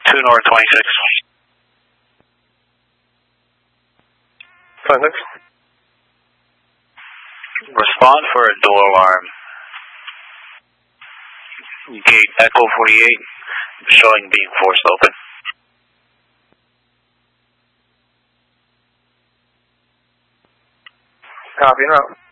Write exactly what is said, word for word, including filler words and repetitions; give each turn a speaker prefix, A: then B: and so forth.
A: two north twenty-six.
B: twenty-six.
A: Respond for a door alarm. Gate Echo forty-eight, showing being forced open.
B: Copy, now.